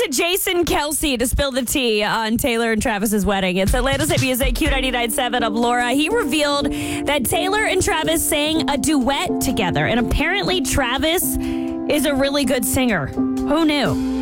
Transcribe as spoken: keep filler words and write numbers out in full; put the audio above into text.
to Jason Kelsey to spill the tea on Taylor and Travis's wedding. It's Atlanta's Hit Music, Q ninety-nine point seven. I'm Laura. He revealed that Taylor and Travis sang a duet together, and apparently Travis is a really good singer. Who knew?